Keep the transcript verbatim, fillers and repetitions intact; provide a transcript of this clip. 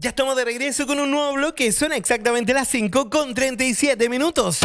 Ya estamos de regreso con un nuevo bloque. Son exactamente las cinco con treinta y siete minutos.